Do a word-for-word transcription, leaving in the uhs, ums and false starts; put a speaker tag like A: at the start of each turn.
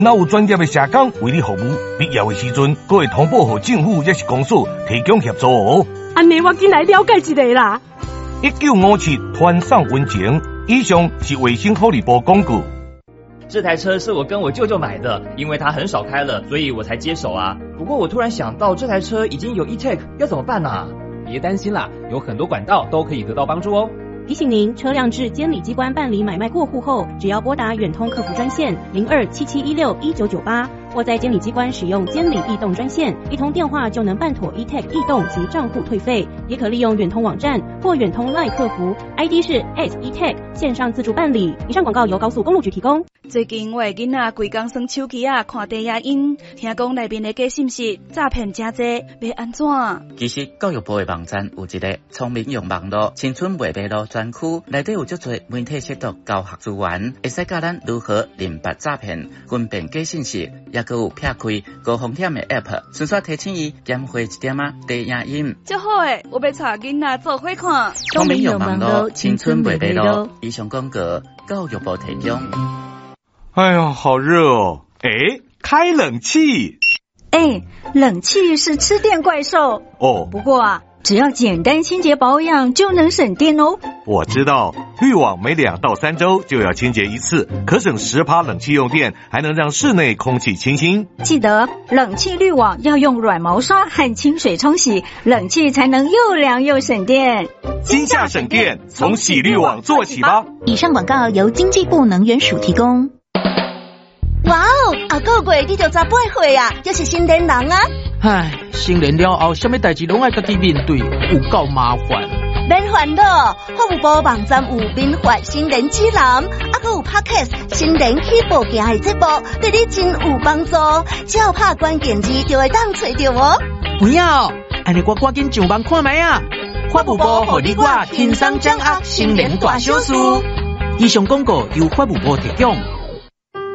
A: 若有专业的社工为你服务，必要的时阵，阁会通报给政府也是公司提供协助哦。
B: 安尼我进来了解一下啦。
A: 一九五七团上温情，以上是卫生福利部广告。
C: 这台车是我跟我舅舅买的，因为他很少开了，所以我才接手啊。不过我突然想到，这台车已经有 E-Tech， 要怎么办啊？
D: 别担心啦，有很多管道都可以得到帮助哦。
B: 提醒您，车辆至监理机关办理买卖过户后，只要拨打远通客服专线零二七七一六一九九八，或在监理机关使用监理易动专线，一通电话就能办妥 E-Tech 易动及账户退费。也可利用远通网站或远通 LINE 客服 ，I D 是 at E-Tech 线上自助办理。以上广告由高速公路局提供。
E: 最近我的囡仔规工耍手机啊，看低影音，听讲内面的假信息、诈骗真多，要安怎？
F: 其实教育部的网站有一个聪明用网络青春未迷路专区，内底有足多媒体识读教学资源，会使教咱如何认别诈骗、分辨假信息，也佮有撇开高风险的 App， 顺续提醒伊减花一点啊低影音。
E: 真好诶，我要带囡仔做伙看。
F: 聪明用网络青春未迷路，以上广告教育部提供。
A: 哎呀，好热哦！哎，开冷气。
G: 哎，冷气是吃电怪兽
A: 哦。
G: 不过啊，只要简单清洁保养就能省电哦。
A: 我知道，滤网每两到三周就要清洁一次，可省十趴冷气用电，还能让室内空气清新。
G: 记得冷气滤网要用软毛刷和清水冲洗，冷气才能又凉又省电。
A: 今夏省电，从洗滤网做起吧。
H: 以上广告由经济部能源署提供。
I: 哇哦，啊个月你就十八岁啊，这是成年人啊！
J: 唉，成年了后，什么代志拢爱家己面对，有够麻烦。
I: 免烦恼，服务部网站有免费成年指南，啊个有 Podcast 成年起步行的节目，对你真有帮助。只要拍关键字就会当找到哦。
J: 不要，安尼我赶紧上网看卖啊！法务部互你我轻松掌握成年大小事。以上广告由法务部提供。